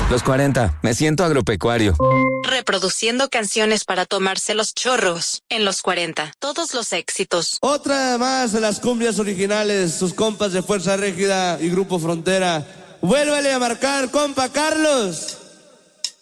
Los 40, me siento agropecuario. Reproduciendo canciones para tomarse los chorros. En los 40, todos los éxitos. Otra más de las cumbias originales, sus compas de Fuerza Régida y Grupo Frontera. Vuélvale a marcar, compa Carlos.